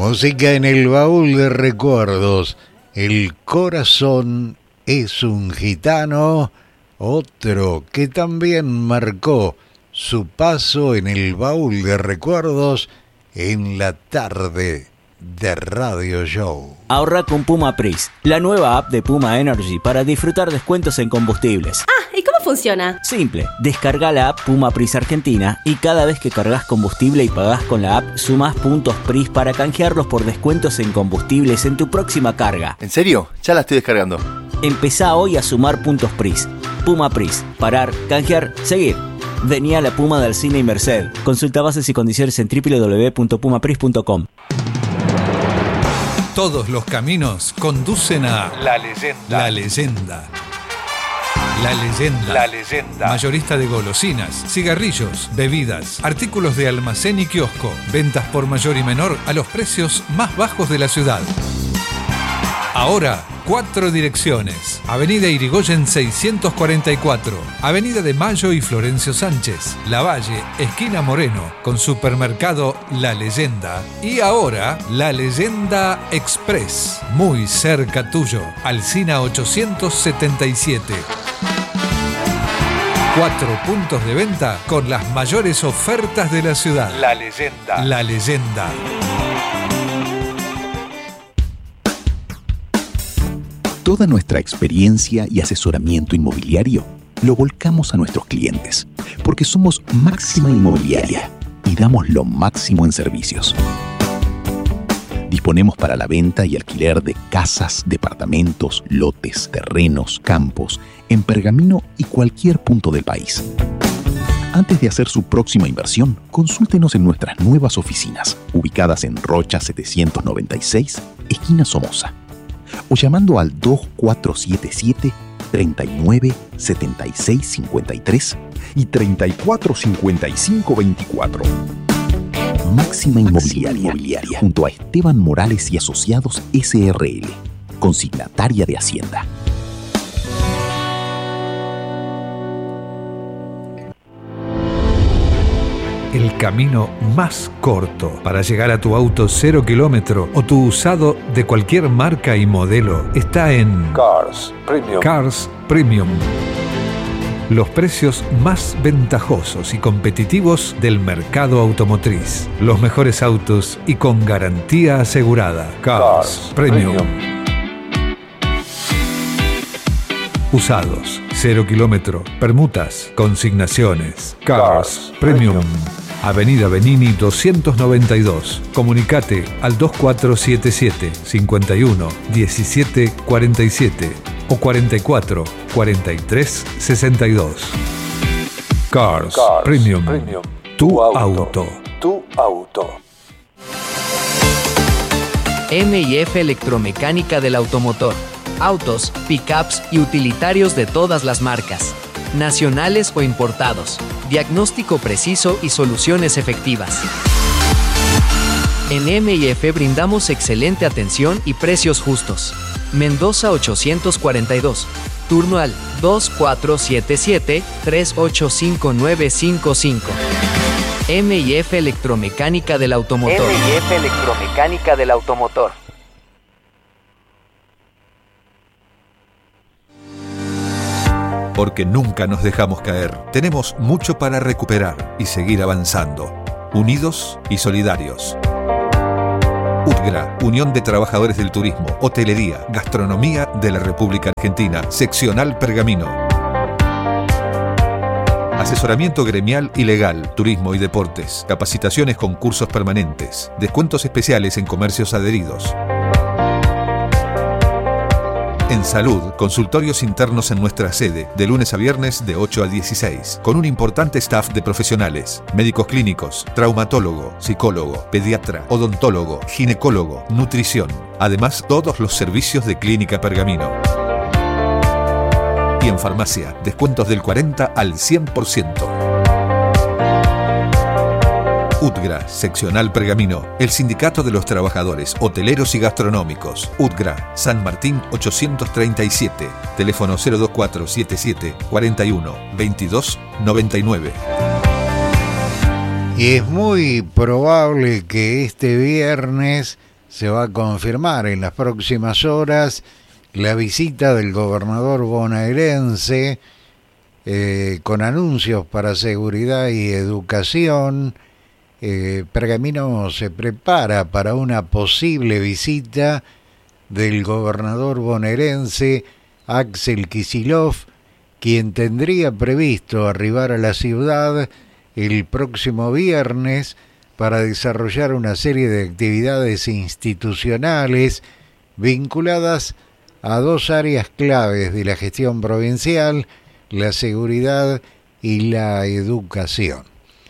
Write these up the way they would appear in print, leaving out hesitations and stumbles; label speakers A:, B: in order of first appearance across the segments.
A: Música en el baúl de recuerdos. El corazón es un gitano, otro que también marcó su paso en el baúl de recuerdos en la tarde de Radio Show.
B: Ahorra con Puma Pris, la nueva app de Puma Energy para disfrutar descuentos en combustibles.
C: ¿Y cómo funciona?
B: Simple, descarga la app Puma Pris Argentina y cada vez que cargas combustible y pagás con la app, sumás puntos Pris para canjearlos por descuentos en combustibles en tu próxima carga.
D: ¿En serio? Ya la estoy descargando.
B: Empezá hoy a sumar puntos Pris. Puma Pris, parar, canjear, seguir. Vení a la Puma de Alsina y Merced. Consulta bases y condiciones en www.pumapris.com.
E: Todos los caminos conducen a
F: La Leyenda.
E: La Leyenda. La Leyenda.
F: La Leyenda.
E: Mayorista de golosinas, cigarrillos, bebidas, artículos de almacén y kiosco. Ventas por mayor y menor a los precios más bajos de la ciudad. Ahora, 4 direcciones. Avenida Irigoyen 644, Avenida de Mayo y Florencio Sánchez, Lavalle, esquina Moreno, con supermercado La Leyenda. Y ahora, La Leyenda Express, muy cerca tuyo, Alsina 877. 4 puntos de venta con las mayores ofertas de la ciudad.
F: La Leyenda.
E: La Leyenda.
G: Toda nuestra experiencia y asesoramiento inmobiliario lo volcamos a nuestros clientes, porque somos Máxima Inmobiliaria y damos lo máximo en servicios. Disponemos para la venta y alquiler de casas, departamentos, lotes, terrenos, campos, en Pergamino y cualquier punto del país. Antes de hacer su próxima inversión, consúltenos en nuestras nuevas oficinas, ubicadas en Rocha 796, esquina Somoza, o llamando al 2477-397653 y 345524. Máxima Inmobiliaria, junto a Esteban Morales y Asociados SRL, consignataria de Hacienda.
E: El camino más corto para llegar a tu auto 0 kilómetro o tu usado de cualquier marca y modelo está en
F: Cars Premium.
E: Cars Premium. Los precios más ventajosos y competitivos del mercado automotriz. Los mejores autos y con garantía asegurada. Cars Premium. Usados, 0 kilómetro, permutas, consignaciones. Cars Premium. Avenida Benini 292. Comunicate al 2477 51 17 47 o 44 43 62. Cars Premium. Tu auto.
F: Tu auto.
H: M&F Electromecánica del Automotor. Autos, pickups y utilitarios de todas las marcas, nacionales o importados. Diagnóstico preciso y soluciones efectivas. En M&F brindamos excelente atención y precios justos. Mendoza 842. Turno al 2477-385955. M&F Electromecánica del Automotor.
I: M&F Electromecánica del Automotor.
E: Porque nunca nos dejamos caer. Tenemos mucho para recuperar y seguir avanzando. Unidos y solidarios. UTGRA, Unión de Trabajadores del Turismo, Hotelería, Gastronomía de la República Argentina, Seccional Pergamino. Asesoramiento gremial y legal, turismo y deportes, capacitaciones con cursos permanentes, descuentos especiales en comercios adheridos. En salud, consultorios internos en nuestra sede, de lunes a viernes de 8 a 16, con un importante staff de profesionales, médicos clínicos, traumatólogo, psicólogo, pediatra, odontólogo, ginecólogo, nutrición. Además, todos los servicios de Clínica Pergamino. Y en farmacia, descuentos del 40 al 100%. UTGRA, Seccional Pergamino, el Sindicato de los Trabajadores Hoteleros y Gastronómicos. UTGRA, San Martín 837, teléfono 02477 41 22 99.
A: Y es muy probable que este viernes se va a confirmar en las próximas horas la visita del gobernador bonaerense con anuncios para seguridad y educación. Pergamino se prepara para una posible visita del gobernador bonaerense Axel Kicillof, quien tendría previsto arribar a la ciudad el próximo viernes para desarrollar una serie de actividades institucionales vinculadas a dos áreas claves de la gestión provincial, la seguridad y la educación.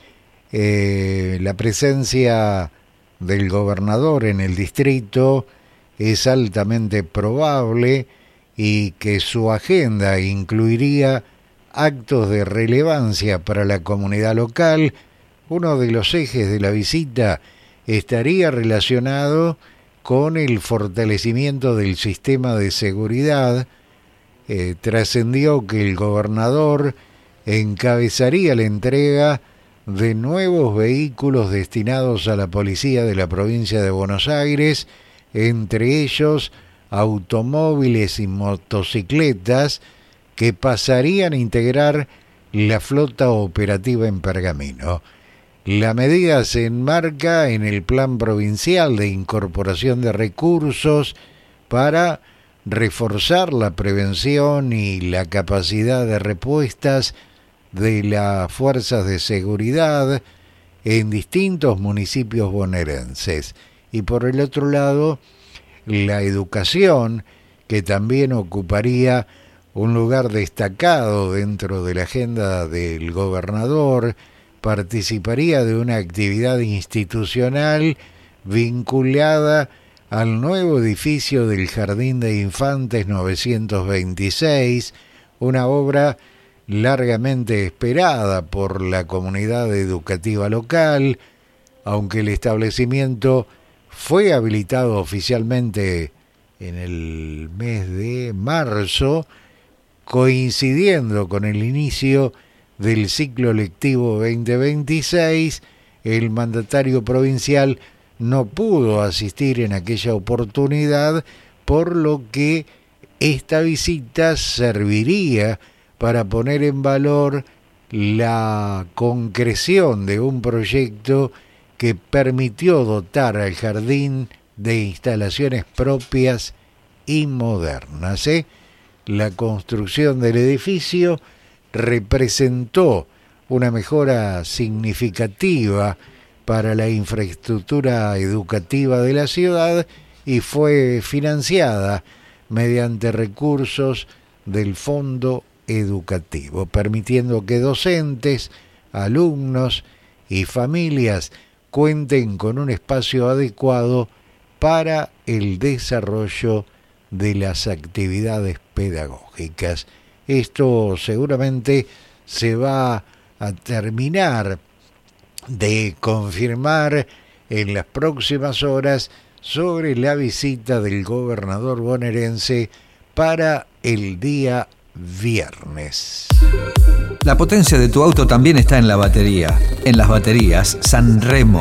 A: La presencia del gobernador en el distrito es altamente probable y que su agenda incluiría actos de relevancia para la comunidad local. Uno de los ejes de la visita estaría relacionado con el fortalecimiento del sistema de seguridad. Trascendió que el gobernador encabezaría la entrega de nuevos vehículos destinados a la policía de la provincia de Buenos Aires, entre ellos automóviles y motocicletas que pasarían a integrar la flota operativa en Pergamino. La medida se enmarca en el Plan Provincial de Incorporación de Recursos para reforzar la prevención y la capacidad de respuestas de las fuerzas de seguridad en distintos municipios bonaerenses. Y por el otro lado, la educación, que también ocuparía un lugar destacado dentro de la agenda del gobernador, participaría de una actividad institucional vinculada al nuevo edificio del Jardín de Infantes 926, una obra largamente esperada por la comunidad educativa local, aunque el establecimiento fue habilitado oficialmente en el mes de marzo, coincidiendo con el inicio del ciclo lectivo 2026, el mandatario provincial no pudo asistir en aquella oportunidad, por lo que esta visita serviría para poner en valor la concreción de un proyecto que permitió dotar al jardín de instalaciones propias y modernas. La construcción del edificio representó una mejora significativa para la infraestructura educativa de la ciudad y fue financiada mediante recursos del Fondo Educativo, permitiendo que docentes, alumnos y familias cuenten con un espacio adecuado para el desarrollo de las actividades pedagógicas. Esto seguramente se va a terminar de confirmar en las próximas horas sobre la visita del gobernador bonaerense para el día viernes.
E: La potencia de tu auto también está en la batería. En las baterías Sanremo.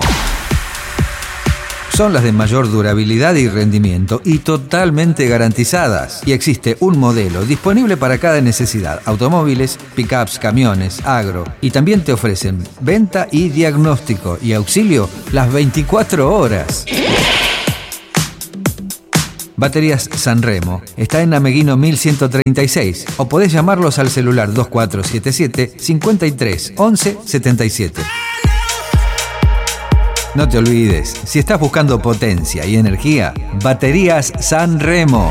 E: Son las de mayor durabilidad y rendimiento y totalmente garantizadas. Y existe un modelo disponible para cada necesidad: automóviles, pickups, camiones, agro. Y también te ofrecen venta y diagnóstico y auxilio las 24 horas. Baterías Sanremo está en Ameguino 1136 o podés llamarlos al celular 2477 53 11 77. No te olvides, si estás buscando potencia y energía, Baterías Sanremo.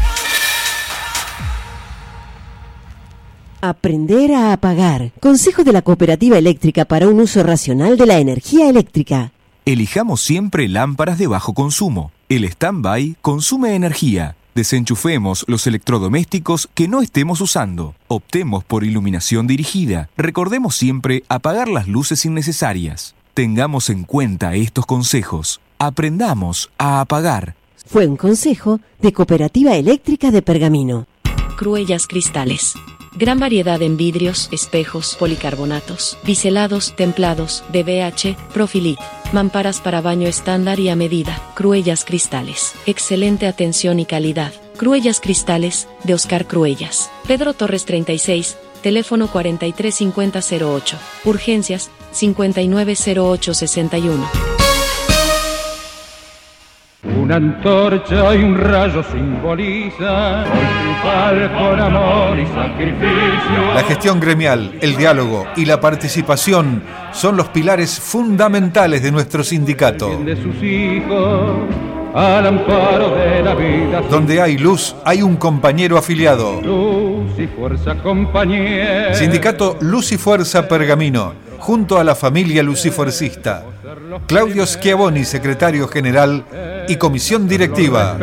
C: Aprender a apagar. Consejo de la Cooperativa Eléctrica para un uso racional de la energía eléctrica.
D: Elijamos siempre lámparas de bajo consumo. El stand-by consume energía. Desenchufemos los electrodomésticos que no estemos usando. Optemos por iluminación dirigida. Recordemos siempre apagar las luces innecesarias. Tengamos en cuenta estos consejos. Aprendamos a apagar.
C: Fue un consejo de Cooperativa Eléctrica de Pergamino.
J: Cruellas Cristales. Gran variedad en vidrios, espejos, policarbonatos, biselados, templados, DBH, Profilit. Mamparas para baño estándar y a medida. Cruellas Cristales. Excelente atención y calidad. Cruellas Cristales, de Oscar Cruellas. Pedro Torres 36, teléfono 435008. Urgencias, 590861.
K: Una antorcha y un rayo simbolizan hoy triunfar con amor y sacrificio.
E: La gestión gremial, el diálogo y la participación son los pilares fundamentales de nuestro sindicato.
K: De sus hijos, al amparo de la vida.
E: Donde hay luz, hay un compañero afiliado.
K: Luz y fuerza, compañero.
E: Sindicato Luz y Fuerza Pergamino, junto a la familia lucifuercista. Claudio Schiavoni, secretario general y comisión directiva.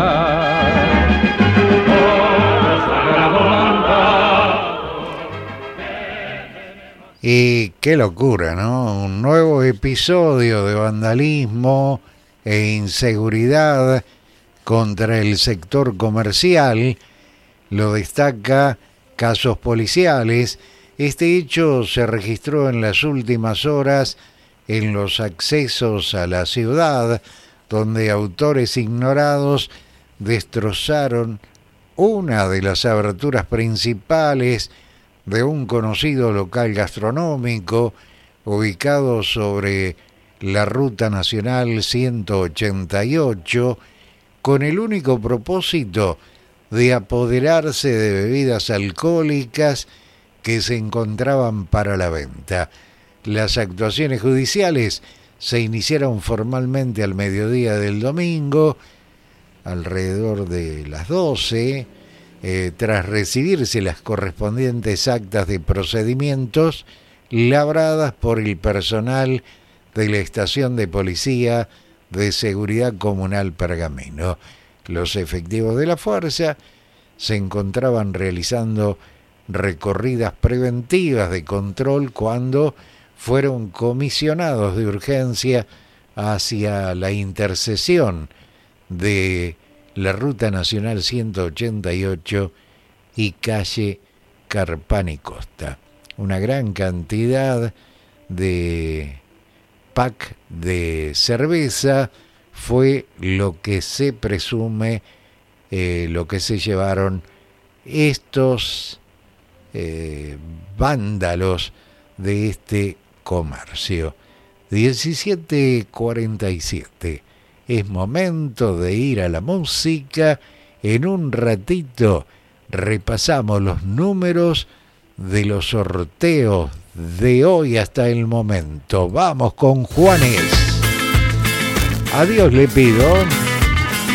A: Y qué locura, ¿no? Un nuevo episodio de vandalismo e inseguridad contra el sector comercial. Lo destaca Casos Policiales. Este hecho se registró en las últimas horas en los accesos a la ciudad, donde autores ignorados destrozaron una de las aberturas principales de un conocido local gastronómico ubicado sobre la Ruta Nacional 188, con el único propósito de apoderarse de bebidas alcohólicas que se encontraban para la venta. Las actuaciones judiciales se iniciaron formalmente al mediodía del domingo, alrededor de las 12, tras recibirse las correspondientes actas de procedimientos labradas por el personal de la Estación de Policía de Seguridad Comunal Pergamino. Los efectivos de la fuerza se encontraban realizando recorridas preventivas de control cuando fueron comisionados de urgencia hacia la intersección de la Ruta Nacional 188 y calle Carpani Costa. Una gran cantidad de pack de cerveza fue lo que se presume, lo que se llevaron estos vándalos de este comercio. 17:47. Es momento de ir a la música. En un ratito repasamos los números de los sorteos de hoy hasta el momento. Vamos con Juanes. Adiós le pido.